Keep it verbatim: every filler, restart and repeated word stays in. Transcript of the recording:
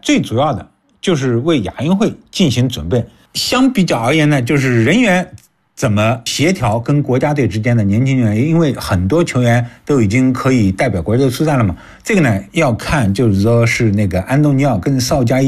最主要的就是为亚运会进行准备。相比较而言呢，就是人员怎么协调跟国家队之间的年轻人，因为很多球员都已经可以代表国家队出战了嘛，这个呢要看就是说是那个安东尼奥跟邵佳一